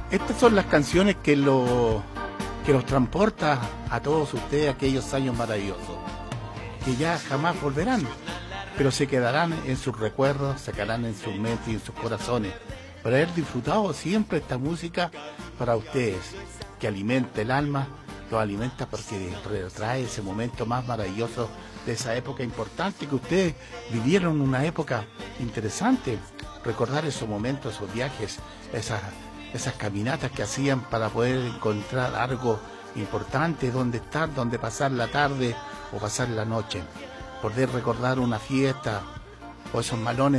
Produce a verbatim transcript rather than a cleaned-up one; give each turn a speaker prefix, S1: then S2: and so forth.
S1: Estas son las canciones que, lo, que los transporta a todos ustedes a aquellos años maravillosos, que ya jamás volverán, pero se quedarán en sus recuerdos, se quedarán en sus mentes y en sus corazones, por haber disfrutado siempre esta música para ustedes, que alimenta el alma, lo alimenta porque retrae ese momento más maravilloso de esa época importante que ustedes vivieron, una época interesante, recordar esos momentos, esos viajes, esas, esas caminatas que hacían para poder encontrar algo importante, donde estar, donde pasar la tarde o pasar la noche, poder recordar una fiesta o esos malones